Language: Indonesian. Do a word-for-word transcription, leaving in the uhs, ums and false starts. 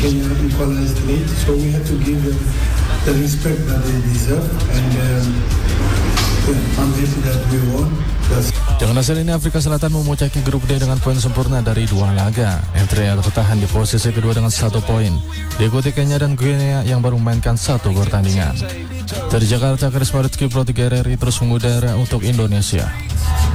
Kenya equalized late, so we had to give them the respect that they deserve, and um, yeah, I'm happy that we won. That's Dengan hasil ini, Afrika Selatan memuncaki grup D dengan poin sempurna dari dua laga. Eritrea tertahan di posisi kedua dengan satu poin, diikuti Kenya dan Guinea yang baru memainkan satu pertandingan. Dari Jakarta, Karisma Rizky Pro tiga R R I terus mengudara untuk Indonesia.